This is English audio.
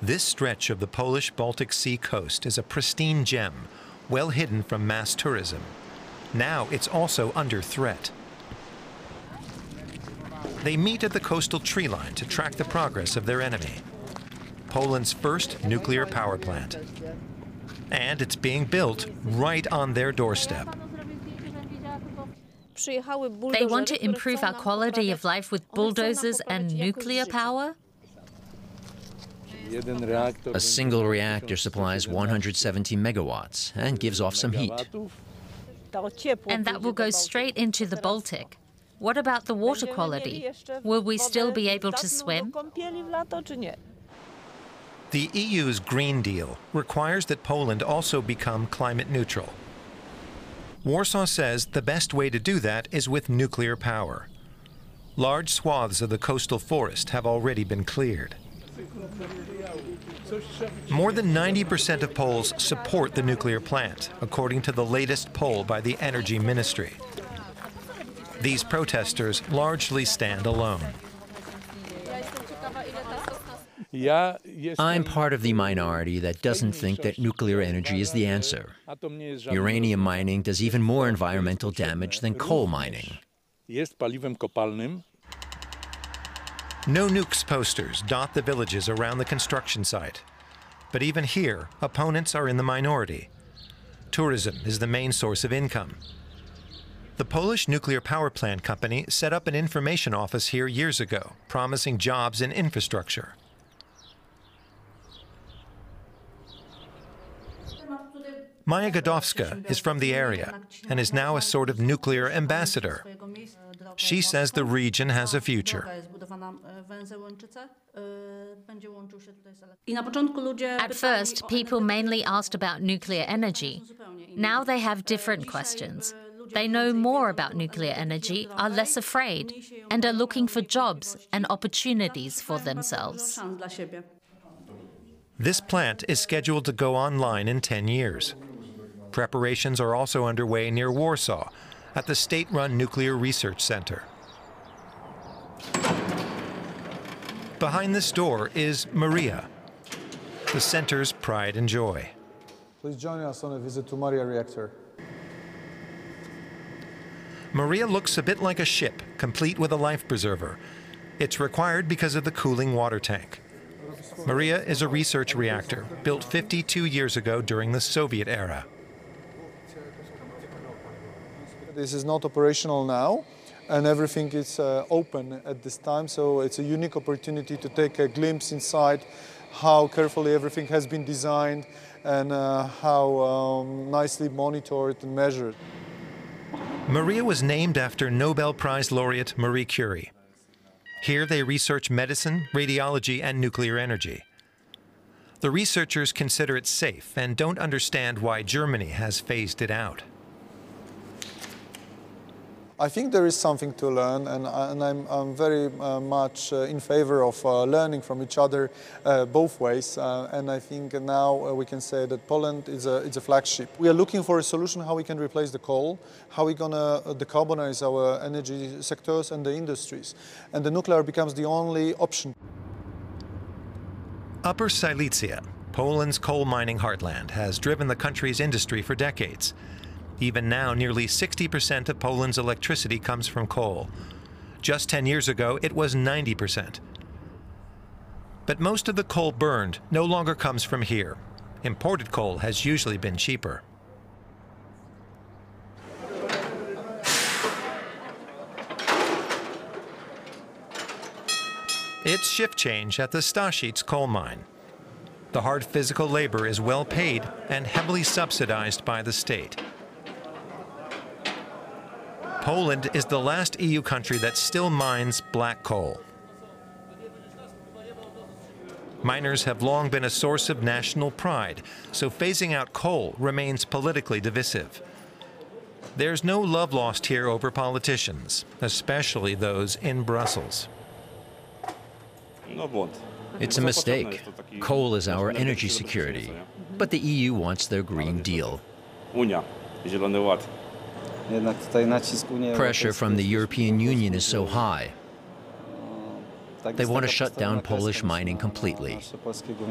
This stretch of the Polish Baltic Sea coast is a pristine gem, well hidden from mass tourism. Now it's also under threat. They meet at the coastal tree line to track the progress of their enemy, Poland's first nuclear power plant. And it's being built right on their doorstep. They want to improve our quality of life with bulldozers and nuclear power? A single reactor supplies 170 megawatts and gives off some heat. And that will go straight into the Baltic. What about the water quality? Will we still be able to swim? The EU's Green Deal requires that Poland also become climate neutral. Warsaw says the best way to do that is with nuclear power. Large swaths of the coastal forest have already been cleared. More than 90% of Poles support the nuclear plant, according to the latest poll by the Energy Ministry. These protesters largely stand alone. I'm part of the minority that doesn't think that nuclear energy is the answer. Uranium mining does even more environmental damage than coal mining. No nukes posters dot the villages around the construction site. But even here, opponents are in the minority. Tourism is the main source of income. The Polish nuclear power plant company set up an information office here years ago, promising jobs and infrastructure. Maja Godowska is from the area and is now a sort of nuclear ambassador. She says the region has a future. At first, people mainly asked about nuclear energy. Now they have different questions. They know more about nuclear energy, are less afraid, and are looking for jobs and opportunities for themselves. This plant is scheduled to go online in 10 years. Preparations are also underway near Warsaw at the state-run Nuclear Research Center. Behind this door is Maria, the center's pride and joy. Please join us on a visit to Maria reactor. Maria looks a bit like a ship, complete with a life preserver. It's required because of the cooling water tank. Maria is a research reactor built 52 years ago during the Soviet era. This is not operational now, and everything is open at this time, so it's a unique opportunity to take a glimpse inside how carefully everything has been designed and how nicely monitored and measured. Maria was named after Nobel Prize laureate Marie Curie. Here they research medicine, radiology, and nuclear energy. The researchers consider it safe and don't understand why Germany has phased it out. I think there is something to learn, and I'm very much in favor of learning from each other both ways. And I think now we can say that Poland is a flagship. We are looking for a solution how we can replace the coal, how we're going to decarbonize our energy sectors and the industries. And the nuclear becomes the only option. Upper Silesia, Poland's coal mining heartland, has driven the country's industry for decades. Even now, nearly 60% of Poland's electricity comes from coal. Just 10 years ago, it was 90%. But most of the coal burned no longer comes from here. Imported coal has usually been cheaper. It's shift change at the Staszic coal mine. The hard physical labor is well paid and heavily subsidized by the state. Poland is the last EU country that still mines black coal. Miners have long been a source of national pride, so phasing out coal remains politically divisive. There's no love lost here over politicians, especially those in Brussels. It's a mistake. Coal is our energy security, but the EU wants their Green Deal. Pressure from the European Union is so high. They want to shut down Polish mining completely.